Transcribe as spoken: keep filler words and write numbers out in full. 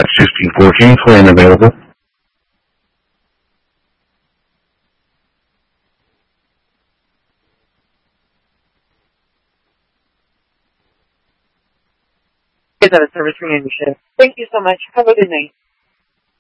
got fifteen fourteen plan available. Is that a service reunion? Thank you so much. Have a good night.